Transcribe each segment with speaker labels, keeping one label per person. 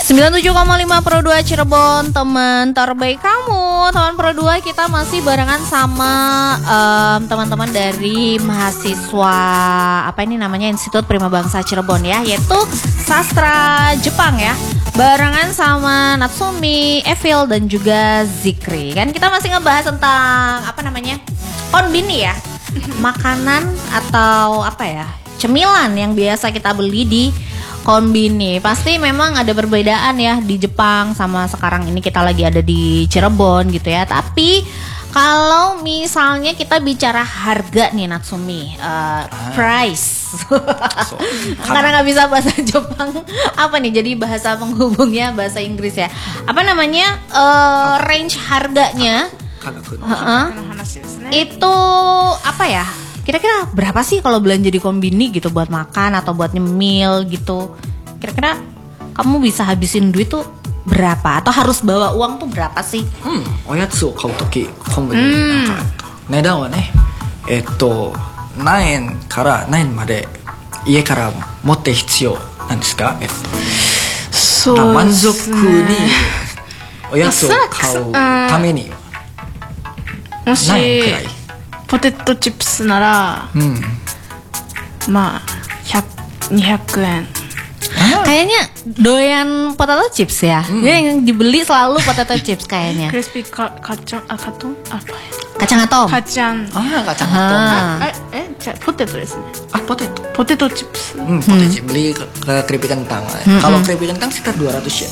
Speaker 1: 97,5 Pro 2 Cirebon, teman terbaik kamu. Teman Pro 2, kita masih barengan sama teman-teman dari mahasiswa Institut Prima Bangsa Cirebon ya, yaitu sastra Jepang ya. Barengan sama Natsumi, Evil dan juga Zikri. Kan kita masih ngebahas tentang konbini ya. Makanan atau cemilan yang biasa kita beli di konbini. Pasti memang ada perbedaan ya di Jepang sama sekarang ini kita lagi ada di Cirebon gitu ya. Tapi kalau misalnya kita bicara harga nih Natsumi, price. Karena nggak bisa bahasa Jepang, jadi bahasa penghubungnya bahasa Inggris ya. Range harganya itu kira-kira berapa sih kalau belanja di konbini gitu buat makan atau buat nyemil gitu? Kira-kira kamu bisa habisin duit tuh berapa? Atau harus bawa uang tuh berapa sih?
Speaker 2: Oyatsuを買うときコンビニなんか値段はね何円から何円まで家から持って必要なんですか？
Speaker 3: そうですね。
Speaker 2: 満足におやつを買うために
Speaker 3: もし
Speaker 2: 何円くらい？
Speaker 3: ポテトチップスなら、まあ200円。
Speaker 1: Kayaknya doyan potato chips ya. Dia yang dibeli selalu potato chips kayaknya.
Speaker 3: Crispy kacang atom apa ya?
Speaker 1: Kacang atom.
Speaker 3: Kacang.
Speaker 2: Kacang atom.
Speaker 3: じゃあポテトですね。
Speaker 2: ポテト。
Speaker 3: ポテトチップス。
Speaker 2: ポテトチップ beli ke keripik kentang. Kalau keripik kentang sekitar 200 yen.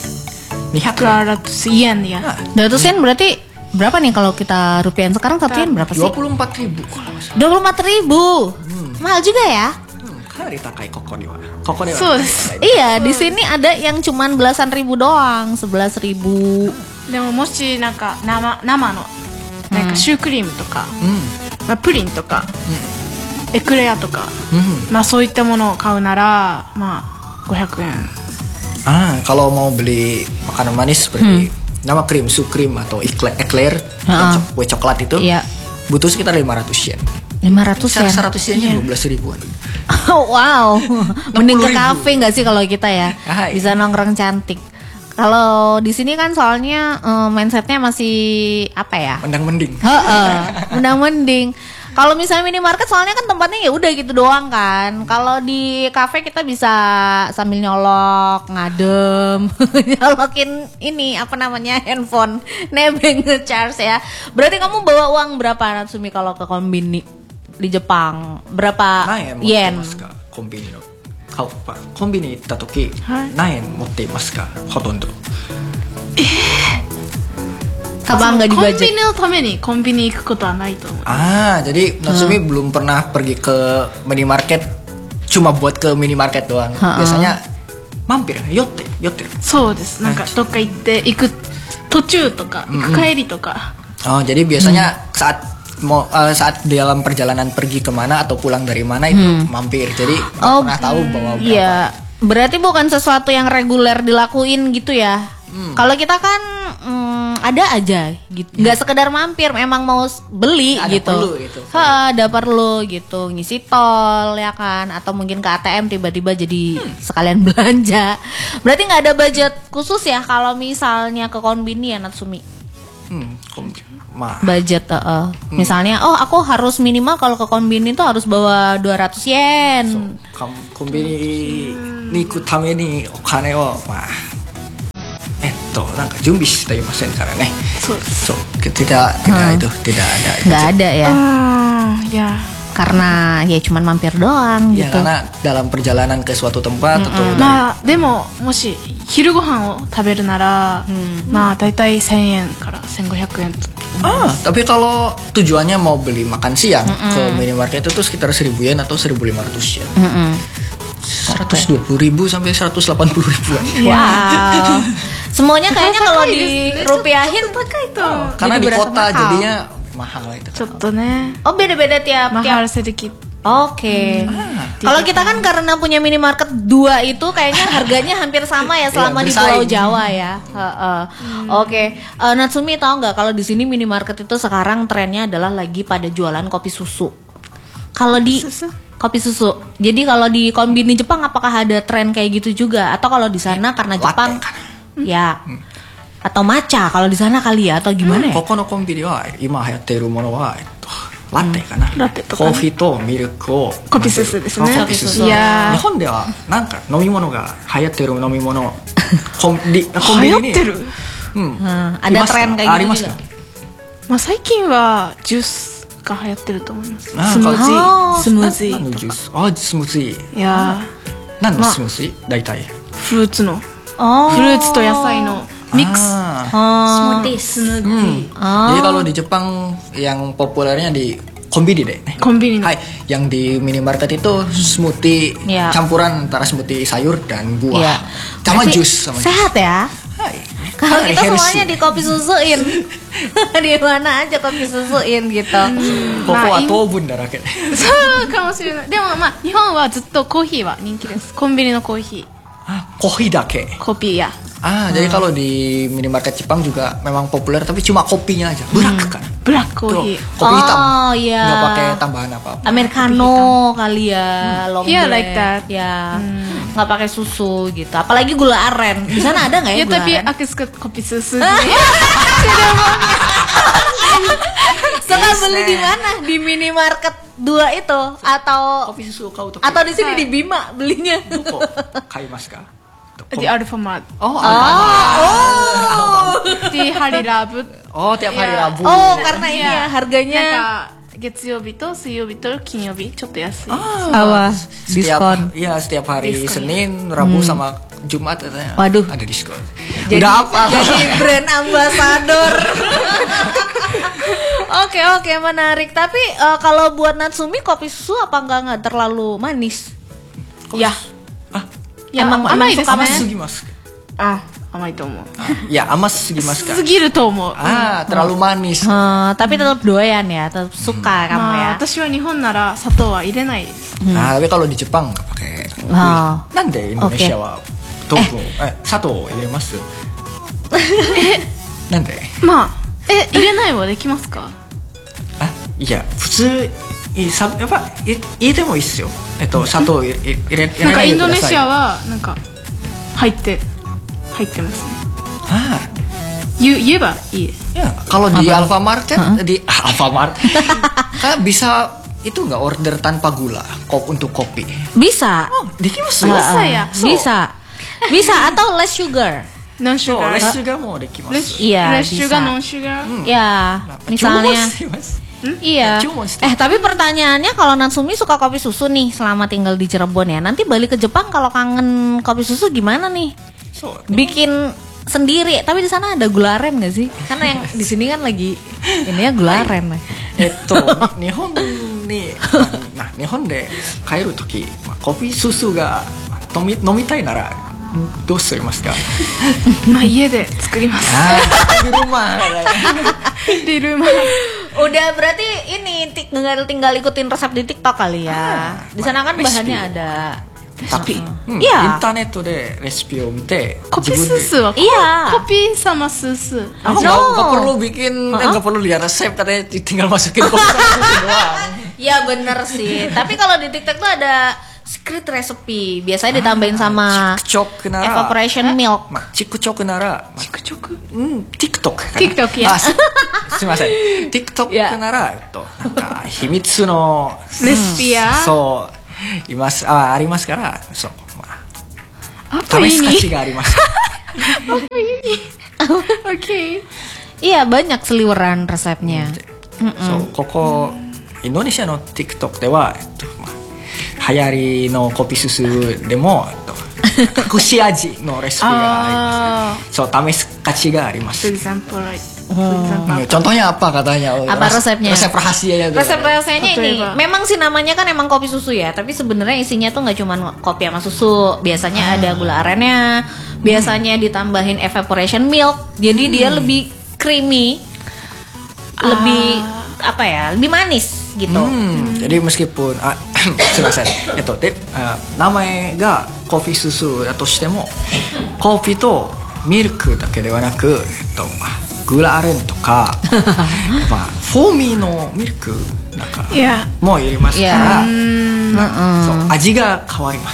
Speaker 3: 200 yen ya.
Speaker 1: 200 yen berarti berapa nih kalau kita rupiahin sekarang? 1 yen berapa sih?
Speaker 2: 24.000 kalau nggak salah.
Speaker 1: 24.000. Mahal juga ya?
Speaker 2: Kari takai koko ni wa. Koko ni wa.
Speaker 1: Iya, di sini ada yang cuman belasan ribu doang, 11.000.
Speaker 3: でももしなんか生のなんかシュークリームとか、プリンとか、エクレアとか、そういったものを買うなら500円。
Speaker 2: Kalau mau beli makanan manis seperti nama krim, sukrim atau eclair, kue coklat itu butuh sekitar 500 yen.
Speaker 1: 500 yen.
Speaker 2: 100 yen 12 ribuan.
Speaker 1: Wow, mending ke kafe nggak sih kalau kita ya, bisa nongkrong cantik. Kalau di sini kan soalnya mindsetnya masih
Speaker 2: Mendang-mending.
Speaker 1: Mendang-mending. Kalau misalnya minimarket soalnya kan tempatnya ya udah gitu doang kan. Kalau di kafe kita bisa sambil nyolok, ngadem, nyolokin handphone, nebeng nge-charge ya. Berarti kamu bawa uang berapa Natsumi kalau ke konbini di Jepang? Berapa yen?
Speaker 2: コンビニのコンビニ行った時何円持っていますか？ほとんど。
Speaker 1: Apa nggak dibajak?
Speaker 3: Konbiniのためにコンビニ行くことはないと思う。
Speaker 2: Jadi Natsumi belum pernah pergi ke minimarket cuma buat ke minimarket doang. Biasanya mampir, yotte.
Speaker 3: そうです。なんかどっか行く途中とか行く帰りとか。
Speaker 2: Jadi biasanya saat dalam perjalanan pergi kemana atau pulang dari mana itu mampir. Jadi pernah tahu bawa berapa.
Speaker 1: Iya, berarti bukan sesuatu yang reguler dilakuin gitu ya. Kalau kita kan ada aja gitu, nggak sekedar mampir, memang mau beli
Speaker 2: ada
Speaker 1: gitu. Ada perlu gitu, ngisi tol ya kan, atau mungkin ke ATM tiba-tiba jadi sekalian belanja. Berarti nggak ada budget khusus ya kalau misalnya ke konbini ya Natsumi? Budget misalnya aku harus minimal kalau ke konbini tuh harus bawa 200 yen.
Speaker 2: Konbini ni ikut tame ni okane wo junbi shite imasen kara ne. Tidak ada.
Speaker 1: Nggak ada ya.
Speaker 3: Ya.
Speaker 1: Karena ya cuman mampir doang gitu.
Speaker 2: Karena dalam perjalanan ke suatu tempat atau
Speaker 3: でももし昼ご飯を食べるならだいたい1000円から1500円。
Speaker 2: Tapi kalau tujuannya mau beli makan siang ke minimarket itu tuh sekitar 1000 yen atau 1500 yen. 120.000 sampai 180.000-an.
Speaker 1: Wow. Semuanya kayaknya kalau dirupiahin
Speaker 2: karena di kota jadinya mahal itu.
Speaker 3: ちょっとね。
Speaker 1: Beda-beda tiap.
Speaker 3: Mahal sedikit.
Speaker 1: Oke. Kalau kita kan karena punya minimarket 2 itu kayaknya harganya hampir sama ya selama di Pulau Jawa ya. Oke. Natsumi tahu nggak kalau di sini minimarket itu sekarang trennya adalah lagi pada jualan kopi susu. Kalau di kopi susu. Jadi kalau di konbini Jepang apakah ada tren kayak gitu juga? Atau kalau di sana karena Jepang Ya. Atau matcha kalau di sana kali ya, atau gimana ya?
Speaker 2: ここのコンビニは今流行っているものは、ラテかな、
Speaker 3: ラテとかね
Speaker 2: コーヒーとミルクを
Speaker 3: コピススですね
Speaker 2: コピスス
Speaker 3: いやー
Speaker 2: 日本ではなんか飲み物が流行っている飲み物コンビニに
Speaker 3: 流行ってる
Speaker 2: うん、
Speaker 1: ada tren kayak
Speaker 2: あり
Speaker 1: gitu
Speaker 2: ますか
Speaker 1: juga.
Speaker 3: まあ最近はジュースが流行ってると思います
Speaker 2: なんか
Speaker 3: スムージ
Speaker 1: あー
Speaker 3: ースムージ
Speaker 2: 何のジューススムージー
Speaker 3: ーいや
Speaker 2: 何のスムージー大体
Speaker 3: ーフルーツの
Speaker 1: Oh.
Speaker 3: フルーツと野菜のミックス
Speaker 2: Ah.
Speaker 1: Smoothies.
Speaker 2: Jadi kalau di Jepang yang populernya di kombini deh.
Speaker 3: コンビニの
Speaker 2: Hai, yang di minimarket itu smoothie
Speaker 1: Iya.
Speaker 2: campuran antara smoothie sayur dan buah.
Speaker 1: Iya.
Speaker 2: Sama
Speaker 1: Berarti
Speaker 2: jus sama jus.
Speaker 1: sehat ya.
Speaker 2: Hai.
Speaker 1: Kalau
Speaker 2: Hari
Speaker 1: kita
Speaker 2: healthy.
Speaker 1: semuanya di kopi susuin. Di mana aja kopi susuin gitu.
Speaker 2: ここは糖分だらけで。
Speaker 3: そうかもしれないでもまあ日本はずっとコーヒーは人気ですコンビニのコーヒ
Speaker 2: Kopi dake.
Speaker 3: ーコピーや
Speaker 2: Jadi kalau di minimarket Jepang juga memang populer tapi cuma kopinya aja. Berak kan.
Speaker 3: ブラックコー
Speaker 2: Tuh,
Speaker 3: ヒー
Speaker 2: kopi hitam.
Speaker 1: Oh, iya.
Speaker 2: Nggak pakai tambahan apa-apa.
Speaker 1: Americano kali ya, long
Speaker 3: Yeah,
Speaker 1: black.
Speaker 3: like that.
Speaker 1: Ya, nggak pakai susu gitu. Apalagi gula aren. Di sana ada nggak ya
Speaker 3: いや
Speaker 1: gula
Speaker 3: tapi
Speaker 1: aren?
Speaker 3: aku suka kopi susu
Speaker 1: Suka beli di mana? Di minimarket 2 itu atau
Speaker 2: Kopi susu kau tuh.
Speaker 1: atau di sini di Bima belinya?
Speaker 2: Kok kaimasu ka?
Speaker 3: でアルファマー
Speaker 2: Oh,
Speaker 1: Oh.
Speaker 3: でハリラブ
Speaker 2: oh tiap hari
Speaker 3: Iya.
Speaker 2: Rabu.
Speaker 1: Oh, karena ini ya
Speaker 3: なん
Speaker 1: harganya
Speaker 3: か月曜日と水曜日と金曜日ちょっと安い
Speaker 1: awas
Speaker 2: Setiap hari Senin, Rabu sama Jumat katanya.
Speaker 1: Waduh.
Speaker 2: Ada diskon.
Speaker 1: Jadi,
Speaker 2: Udah apa?
Speaker 1: jadi brand ambassador. Oke, menarik. Tapi kalau buat Natsumi kopi susu apa nggak terlalu manis?
Speaker 3: いや
Speaker 2: Ah,
Speaker 3: いや
Speaker 1: Emang-
Speaker 3: 甘いです
Speaker 2: amas
Speaker 3: ね
Speaker 2: sugimasu.
Speaker 3: あ甘いと思う
Speaker 2: Ya, amas sugimasu ka?
Speaker 3: すぎると思う
Speaker 2: Terlalu manis.
Speaker 1: Tapi tetap doyan ya, tetap suka kamu
Speaker 3: まあ
Speaker 1: ya.
Speaker 3: 私は日本なら砂糖は入れないです
Speaker 2: Nah, tapi kalau di Jepang nggak pakai.
Speaker 1: Oh.
Speaker 2: Nande Indonesia wa tofu, sato iremasu. Nande?
Speaker 3: まあ入れないはできますか
Speaker 2: Ah, iya, 普通やっぱ入れてもいいっすよ。砂糖入れ
Speaker 3: なんか
Speaker 2: ないでください。
Speaker 3: インドネシアはなんか入ってますね
Speaker 2: Ah,
Speaker 3: 言えばいいです
Speaker 2: ya, kalau di Alfamart kan di Alfamart kan bisa itu nggak order tanpa gula untuk kopi.
Speaker 1: Bisa.
Speaker 2: Dekimasu yo.
Speaker 3: Bisa ya?
Speaker 1: Bisa atau less sugar.
Speaker 3: ノンシュガー
Speaker 2: Less juga mau dekimasu.
Speaker 1: Iya,
Speaker 3: レッシュが
Speaker 1: bisa.
Speaker 3: ノンシュガー
Speaker 1: Ya, misalnya. Iya.
Speaker 2: Cuma sih.
Speaker 1: Tapi pertanyaannya kalau Natsumi suka kopi susu nih selama tinggal di Cirebon ya. Nanti balik ke Jepang kalau kangen kopi susu gimana nih?
Speaker 2: So,
Speaker 1: Bikin sendiri, tapi di sana ada gula aren nggak sih? Karena yang di sini kan lagi ininya gula aren.
Speaker 2: 日本に日本で帰るとき、コピーススが飲みたいならどうすりますか？
Speaker 3: まあ家で作ります
Speaker 2: Di rumah.
Speaker 3: di rumah
Speaker 1: Udah berarti ini tinggal ikutin resep di TikTok kali ya. Di sana kan bahannya ada.
Speaker 2: Tapi
Speaker 1: Iya.
Speaker 2: インターネットでレシピを見て
Speaker 3: コピススは
Speaker 1: Iya.
Speaker 3: コピsama susu
Speaker 2: Oh, nggak perlu bikin, nggak perlu lihat resep katanya tinggal masukin kopi sama susu doang.
Speaker 1: Ya bener sih. Tapi kalau di TikTok tuh ada secret recipe. Biasanya ditambahin sama
Speaker 2: Cicok nara.
Speaker 1: evaporation milk.
Speaker 2: Cicok nara.
Speaker 3: チクチョク
Speaker 2: TikTok かな。
Speaker 3: TikTok や
Speaker 2: すいません。TikTok ならなんか秘密の
Speaker 3: レシピや
Speaker 2: そうありますからそう
Speaker 3: アプリに
Speaker 2: 試す価値があります。
Speaker 3: Oke
Speaker 1: Iya banyak seliweran resepnya.
Speaker 2: そうここインドネシアの TikTok では流行りのコピススでも隠し味のレシピがあります。そう試す価値がありま
Speaker 3: For
Speaker 2: す。
Speaker 3: example like For example
Speaker 2: Contohnya apa katanya?
Speaker 1: Apa resepnya?
Speaker 2: Resep rahasianya tuh.
Speaker 1: Resep-resepnya ini
Speaker 3: Apa?
Speaker 1: memang sih namanya kan emang kopi susu ya, tapi sebenarnya isinya tuh nggak cuma kopi sama susu. Biasanya ada gula arennya, biasanya ditambahin evaporation milk, jadi dia lebih creamy, lebih apa ya, lebih manis gitu.
Speaker 2: Jadi meskipun すみません。で、名前がコーヒーススだとしても、コーヒーとミルクだけではなく、グラアレンとか、フォーミーのミルクなんか
Speaker 3: いや
Speaker 2: も入れますから、
Speaker 1: うん
Speaker 2: そう味が変わります。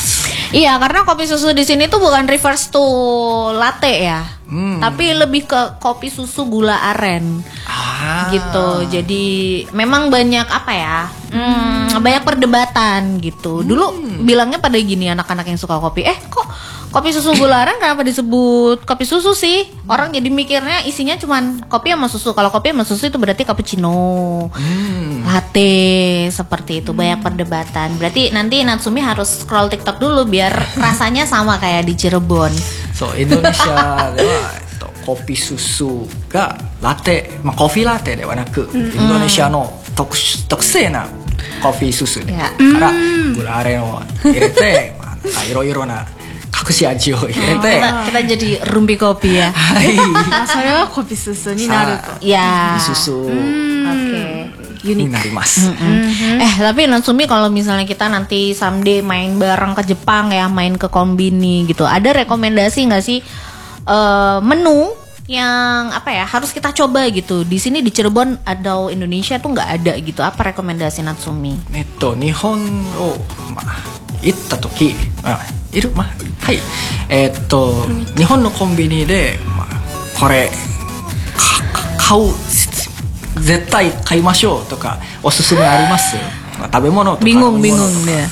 Speaker 1: Iya, karena kopi susu di sini tuh bukan reverse to latte ya. Tapi lebih ke kopi susu gula aren. Gitu. Jadi memang banyak apa ya? Banyak perdebatan gitu. Dulu bilangnya pada gini anak-anak yang suka kopi, kok kopi susu gula aren kenapa disebut kopi susu sih? Orang jadi mikirnya isinya cuman kopi sama susu. Kalau kopi sama susu itu berarti cappuccino, latte, seperti itu. Banyak perdebatan. Berarti nanti Natsumi harus scroll TikTok dulu biar rasanya sama kayak di Cirebon.
Speaker 2: So インドネシアではコピーススがラテ、コーヒーラテではなく、インドネシアの特製なコーヒーススでからグラレを入れて、いろいろな隠し味を入れて、
Speaker 1: kita jadi rumpi kopi ya.
Speaker 3: それはコピススになると。
Speaker 1: Ya.
Speaker 2: スス
Speaker 1: Oke.
Speaker 2: になります。
Speaker 1: Tapi Natsumi kalau misalnya kita nanti someday main bareng ke Jepang ya, main ke Konbini gitu, ada rekomendasi nggak sih menu yang apa ya harus kita coba gitu di sini di Cirebon atau Indonesia tuh nggak ada gitu? Apa rekomendasi Natsumi?
Speaker 2: 日本を、行った時、はい。日本のコンビニで、これ買う絶対買いましょうとかおすすめあります？食べ物とか。
Speaker 1: Bingungね。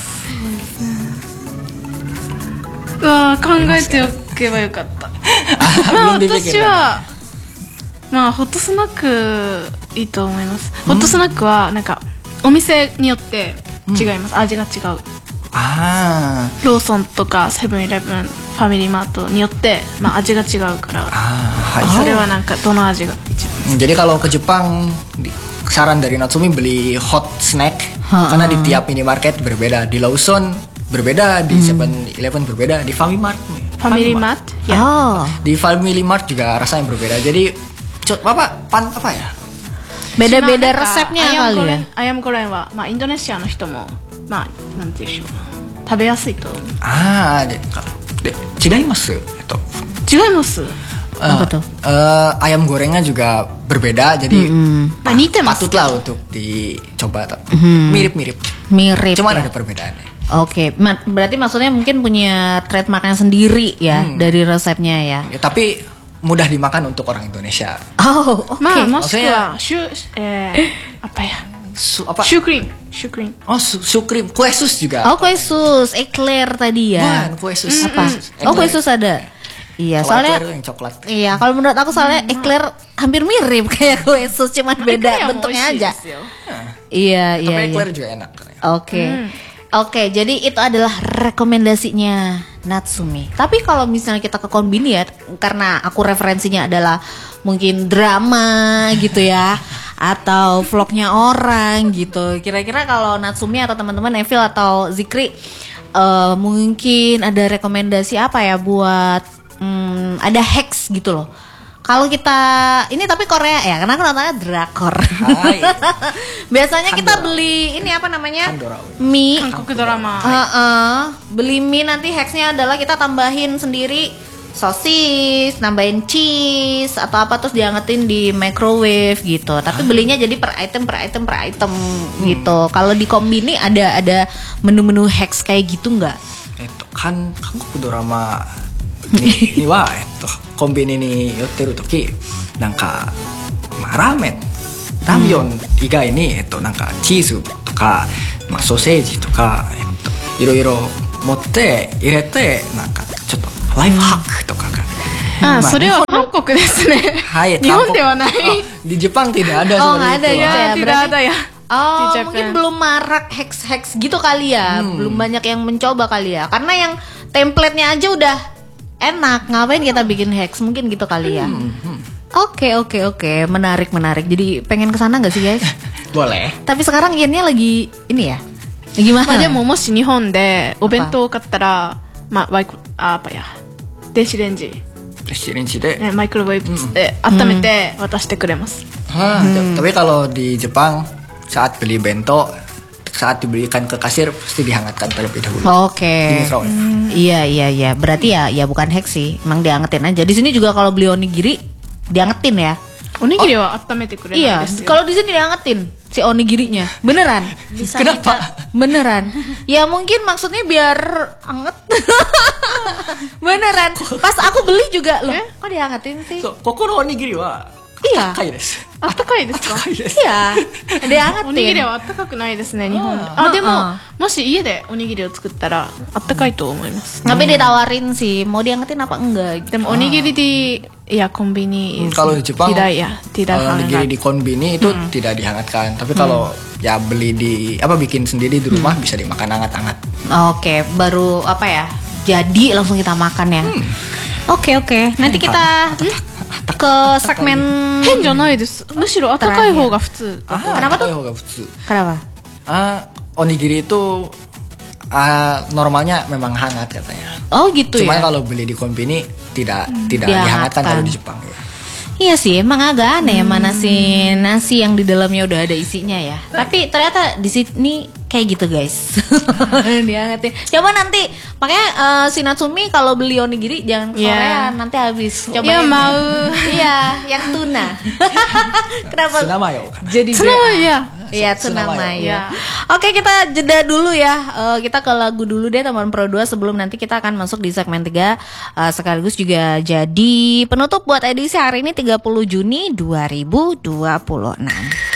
Speaker 3: うわ考えておけばよかった。私はホットスナックいいと思います。ホットスナックはなんかお店によって違います。味が違う。ローソンとかセブンイレブン、ファミリーマートによって、味が違うから、それはなんかどの味が一番。
Speaker 2: Jadi kalau ke Jepang saran dari Natsumi beli hot snack karena di tiap minimarket berbeda. Di Lawson berbeda, di 7-Eleven berbeda, di Family Mart.
Speaker 3: Family Mart?
Speaker 1: Ya.
Speaker 2: Di Family Mart juga rasanya berbeda. Jadi apa ya?
Speaker 1: Beda-beda resepnya kali ya.
Speaker 3: アヤムゴレンはインドネシアの人もなんていうでしょう。食べやすいと思う。
Speaker 2: で違います。
Speaker 3: 違います。
Speaker 1: Apa tuh?
Speaker 2: Ayam gorengnya juga berbeda, jadi patutlah untuk dicoba. Mirip-mirip. Cuman ada perbedaannya.
Speaker 1: Oke, berarti maksudnya mungkin punya trademarknya sendiri ya dari resepnya ya.
Speaker 2: Tapi mudah dimakan untuk orang Indonesia.
Speaker 1: Oh, oke.
Speaker 3: Maksudnya apa ya? Syukrim.
Speaker 2: Syukrim. Kue sus juga.
Speaker 1: Oh, kue sus, eclair tadi ya.
Speaker 2: Bukan, kue sus.
Speaker 1: Apa? Oh, kue sus ada. Iya, soalnya
Speaker 2: yang coklat.
Speaker 1: Iya, kalau menurut aku soalnya eclair hampir mirip kayak kue sus, cuman beda bentuknya aja. Iya.
Speaker 2: Tapi eclair juga enak.
Speaker 1: Oke, jadi itu adalah rekomendasinya Natsumi. Tapi kalau misalnya kita ke Konbini ya, karena aku referensinya adalah mungkin drama gitu ya, atau vlognya orang gitu. Kira-kira kalau Natsumi atau teman-teman Neville atau Zikri mungkin ada rekomendasi apa ya buat ada hacks gitu loh. Kalau kita ini tapi Korea ya, karena aku nontonnya drakor. Biasanya kita beli ini apa namanya? Mie.
Speaker 3: Hankook drama.
Speaker 1: Beli mie nanti hacksnya adalah kita tambahin sendiri sosis, nambahin cheese atau apa terus diangetin di microwave gitu. Tapi belinya jadi per item gitu. Kalau di Konbini ada menu-menu hacks kayak gitu nggak?
Speaker 2: Hankook drama にはコンビニに寄ってる時なんかラーメン以外になんかチーズとかソーセージとかいろいろ持って入れてなんかちょっとライフハックとかが
Speaker 3: それは韓国ですね。日本ではない。
Speaker 2: di Jepang tidak ada
Speaker 1: seperti itu.
Speaker 3: Tidak ada ya.
Speaker 1: Oh, mungkin belum marak hacks gitu kali ya. Belum banyak yang mencoba kali ya. Karena yang template-nya aja udah enak, ngapain kita bikin hacks, mungkin gitu kali ya. Oke, menarik. Jadi pengen kesana nggak sih guys?
Speaker 2: Boleh.
Speaker 1: Tapi sekarang Iannya lagi ini ya, gimana?
Speaker 3: でももし日本でお弁当を買ったら、apa ya, 電子レンジでマイクロウェーブで温めて渡してくれます。
Speaker 2: Tapi kalau di Jepang saat beli bento saat diberikan ke kasir pasti dihangatkan terlebih dahulu.
Speaker 1: Oke. Iya. Berarti ya bukan hack sih, emang diangetin aja. Di sini juga kalau beli onigiri diangetin ya.
Speaker 3: Onigiri wa attamete kurenai desu.
Speaker 1: Iya, kalau di sini diangetin. si onigirinya. Beneran? Bisa
Speaker 2: Kenapa?
Speaker 1: Beneran. Ya mungkin maksudnya biar anget. Beneran. Pas aku beli juga loh. Kok diangetin sih?
Speaker 2: そうここのおにぎりは
Speaker 1: Iya.
Speaker 2: 高いです
Speaker 3: あったかいですか？
Speaker 2: 高いです
Speaker 1: Iya.
Speaker 3: おにぎり
Speaker 1: Diangetin.
Speaker 3: はあったかくないですね、日本で。
Speaker 1: あ
Speaker 3: でも
Speaker 1: あ、
Speaker 3: もし家でおにぎりを作ったらあったかいと思います。
Speaker 1: Tapi ditawarin sih, mau diangetin apa enggak?
Speaker 3: でもおにぎりで、いやコンビニ
Speaker 2: Kalau di Jepang
Speaker 3: tidak ya, tidak
Speaker 2: onigiri
Speaker 3: hangat.
Speaker 2: di konbini itu tidak dihangatkan. Tapi kalau ya beli di apa bikin sendiri di rumah bisa dimakan hangat-hangat.
Speaker 1: Oke, baru apa ya? Jadi langsung kita makan ya. Oke. Nanti kita ke segmen
Speaker 3: 変じゃないです。むしろあったかい方が普通。
Speaker 1: Kenapa tuh?
Speaker 2: Atau yoga futsu.
Speaker 1: Kenapa?
Speaker 2: Onigiri itu normalnya memang hangat katanya.
Speaker 1: Oh gitu
Speaker 2: Cuma
Speaker 1: ya.
Speaker 2: kalau beli di konbini tidak
Speaker 1: Dihangatkan.
Speaker 2: dihangatkan kalau di Jepang ya.
Speaker 1: Iya sih, emang agak aneh ya mana sih nasi yang di dalamnya udah ada isinya ya. Tapi ternyata di sini kayak gitu guys. Diangetin. Coba nanti makanya si Natsumi kalau beli onigiri jangan ke Korea,
Speaker 3: Iya.
Speaker 1: nanti habis. Coba
Speaker 3: Ya
Speaker 1: yang-
Speaker 3: mau.
Speaker 1: Iya, yang tuna. Kenapa?
Speaker 2: Tsunamayo kan.
Speaker 1: Jadi
Speaker 3: Tsunamayo, ya.
Speaker 1: Iya, Tsunamayo.
Speaker 3: Tsunamayo.
Speaker 1: Oke, kita jeda dulu ya. Kita ke lagu dulu deh teman Pro 2 sebelum nanti kita akan masuk di segmen 3 sekaligus juga jadi penutup buat edisi hari ini 30 Juni 2026.